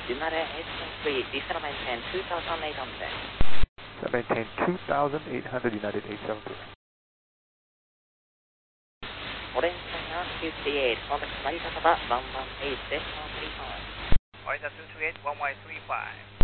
United 873, descend maintain 2,800. Maintain 2,800, United 873. Orange China 238, contact Narita 118 decimal 35. Narita 238, 1135.